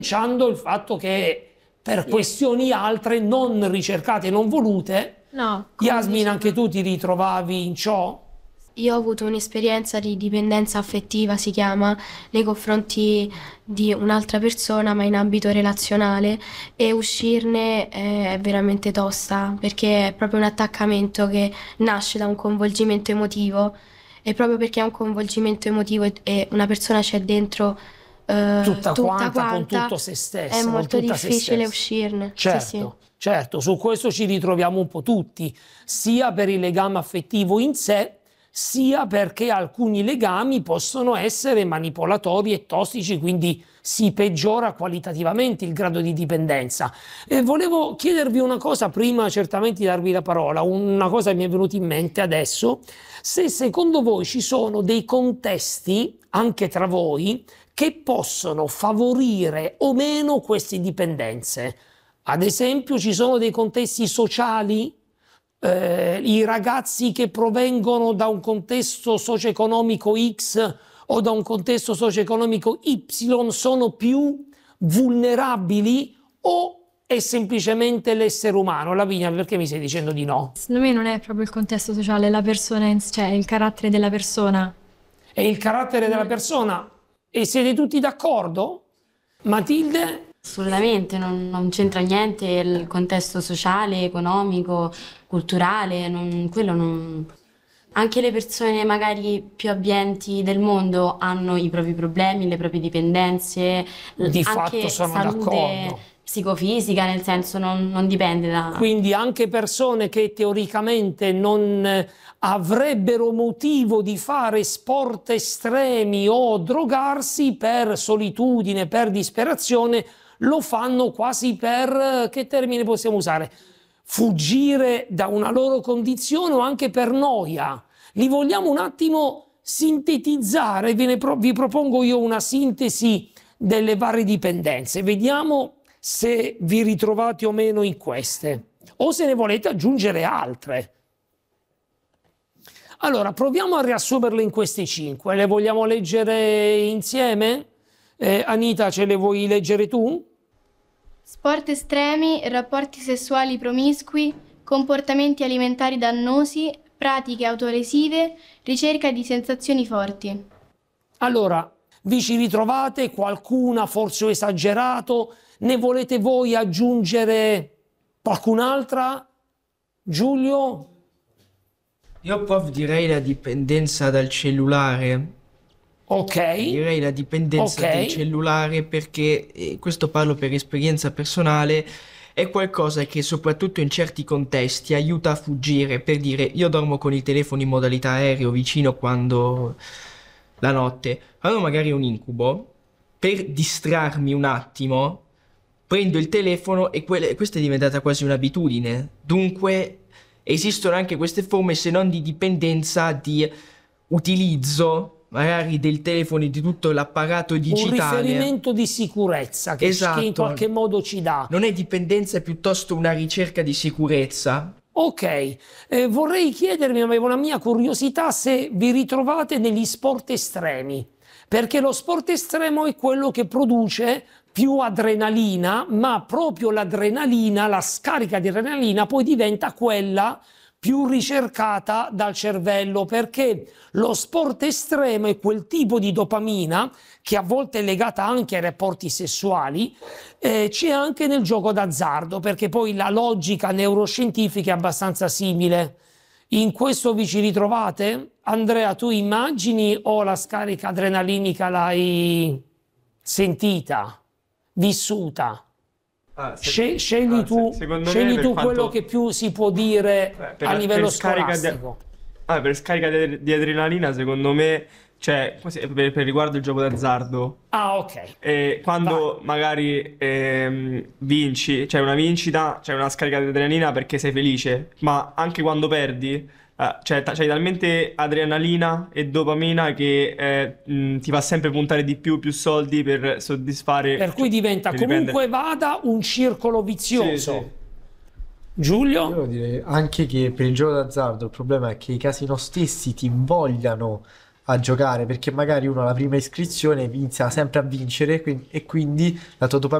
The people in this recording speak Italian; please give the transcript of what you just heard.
dicendo il fatto che per questioni altre non ricercate, non volute, No, Yasmin, anche tu ti ritrovavi in ciò? io ho avuto un'esperienza di dipendenza affettiva, si chiama, nei confronti di un'altra persona, ma in ambito relazionale, e uscirne è veramente tosta, perché è proprio un attaccamento che nasce da un coinvolgimento emotivo, e proprio perché è un coinvolgimento emotivo e una persona c'è dentro Tutta quanta, con quanta, tutto se è stessa, con molto tutta se difficile stessa. uscirne. Certo, Sì, sì. certo, su questo ci ritroviamo un po' tutti, sia per il legame affettivo in sé, sia perché alcuni legami possono essere manipolatori e tossici, quindi si peggiora qualitativamente il grado di dipendenza. E volevo chiedervi una cosa prima certamente di darvi la parola, una cosa che mi è venuta in mente adesso, se secondo voi ci sono dei contesti, anche tra voi, che possono favorire o meno queste dipendenze. Ad esempio, ci sono dei contesti sociali, i ragazzi che provengono da un contesto socio-economico X o da un contesto socio-economico Y sono più vulnerabili, o è semplicemente l'essere umano? Lavinia, perché mi stai dicendo di no? Secondo me non è proprio il contesto sociale, la persona, cioè il carattere della persona. È il carattere della persona, e siete tutti d'accordo? Matilde? Assolutamente, non c'entra niente il contesto sociale, economico, culturale, quello non... Anche le persone magari più abbienti del mondo hanno i propri problemi, le proprie dipendenze, Di anche fatto sono salute d'accordo. psicofisica, nel senso non dipende da... Quindi anche persone che teoricamente non avrebbero motivo di fare sport estremi o drogarsi, per solitudine, per disperazione, lo fanno quasi per, che termine possiamo usare? Fuggire da una loro condizione, o anche per noia. Li vogliamo un attimo sintetizzare? Vi propongo io una sintesi delle varie dipendenze. Vediamo se vi ritrovate o meno in queste, o se ne volete aggiungere altre. Allora, proviamo a riassumerle in queste 5. Le vogliamo leggere insieme? Anita, ce le vuoi leggere tu? Sport estremi, rapporti sessuali promiscui, comportamenti alimentari dannosi, pratiche autolesive, ricerca di sensazioni forti. Allora, vi ci ritrovate? Qualcuna forse ho esagerato? Ne volete voi aggiungere qualcun'altra? Giulio? Io prof direi la dipendenza dal cellulare. Ok. Direi la dipendenza del cellulare perché, questo parlo per esperienza personale, è qualcosa che soprattutto in certi contesti aiuta a fuggire. Per dire, io dormo con il telefono in modalità aereo vicino quando la notte, quando magari ho un incubo, per distrarmi un attimo prendo il telefono e questa è diventata quasi un'abitudine. Dunque esistono anche queste forme, se non di dipendenza, di utilizzo magari del telefono e di tutto l'apparato digitale. Un riferimento di sicurezza che in qualche modo ci dà. Non è dipendenza, è piuttosto una ricerca di sicurezza. Ok, vorrei chiedermi, avevo una mia curiosità, se vi ritrovate negli sport estremi, perché lo sport estremo è quello che produce più adrenalina, ma proprio l'adrenalina, la scarica di adrenalina poi diventa quella più ricercata dal cervello, perché lo sport estremo è quel tipo di dopamina che a volte è legata anche ai rapporti sessuali, c'è anche nel gioco d'azzardo, perché poi la logica neuroscientifica è abbastanza simile. In questo vi ci ritrovate? Andrea, tu immagini, o la scarica adrenalinica l'hai sentita, vissuta? Scegli tu quello che più si può dire a livello scolastico. Per scarica di adrenalina, secondo me, cioè, per riguardo il gioco d'azzardo. Ah, ok. Quando magari vinci, c'è una vincita, c'è una scarica di adrenalina perché sei felice, ma anche quando perdi, c'hai talmente adrenalina e dopamina che ti fa sempre puntare di più soldi per soddisfare. Per cui diventa comunque vada un circolo vizioso. Sì. Giulio? Io direi anche che per il gioco d'azzardo il problema è che i casino stessi ti invogliano a giocare, perché magari uno alla prima iscrizione inizia sempre a vincere e quindi la tua dopamina